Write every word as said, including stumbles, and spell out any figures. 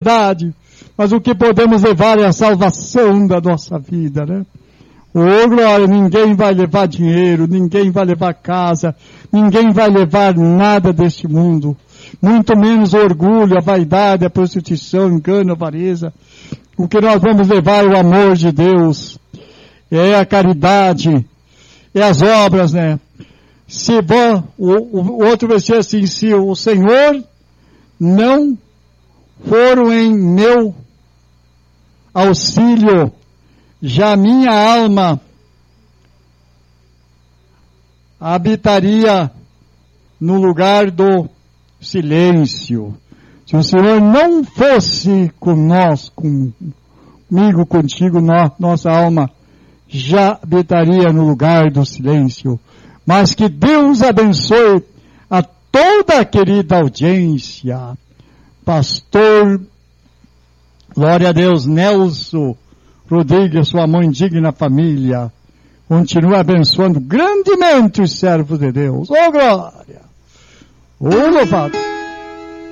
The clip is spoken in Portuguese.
felicidade, mas o que podemos levar é a salvação da nossa vida, né? Oh, glória, ninguém vai levar dinheiro, ninguém vai levar casa, ninguém vai levar nada deste mundo, muito menos o orgulho, a vaidade, a prostituição, o engano, a avareza. O que nós vamos levar é o amor de Deus, é a caridade, é as obras, né? Se bom, o, o outro versículo assim, se o Senhor não for em meu auxílio, já minha alma habitaria no lugar do silêncio. Se o Senhor não fosse com nós, comigo, contigo, no, nossa alma já habitaria no lugar do silêncio. Mas que Deus abençoe a toda a querida audiência. Pastor, glória a Deus, Nelson Rodrigues, sua mãe digna família, continua abençoando grandemente os servos de Deus. Oh, glória! Oh, louvado!